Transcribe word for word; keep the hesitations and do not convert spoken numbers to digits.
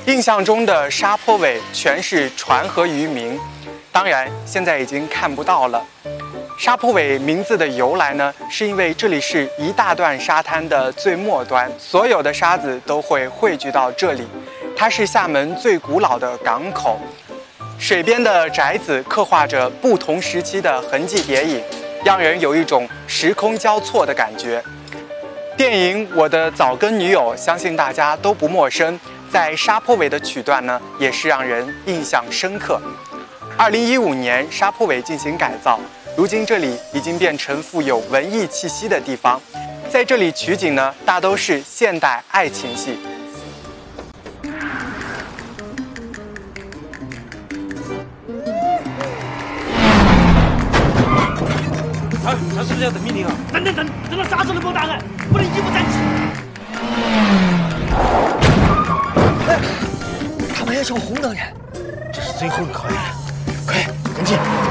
印象中的沙坡尾全是船和渔民，当然现在已经看不到了。沙坡尾名字的由来呢，是因为这里是一大段沙滩的最末端，所有的沙子都会汇聚到这里。它是厦门最古老的港口，水边的宅子刻画着不同时期的痕迹叠影，让人有一种时空交错的感觉。电影《我的早更女友》相信大家都不陌生，在沙坡尾的曲段呢，也是让人印象深刻。二零一五年，沙坡尾进行改造，如今这里已经变成富有文艺气息的地方。在这里取景呢，大都是现代爱情戏。 他他是不是要等命令啊？等等等，等到啥时候能给我打开？不能一不站起。 哎，他们要叫红灯的，这是最后一个考验了，快跟进！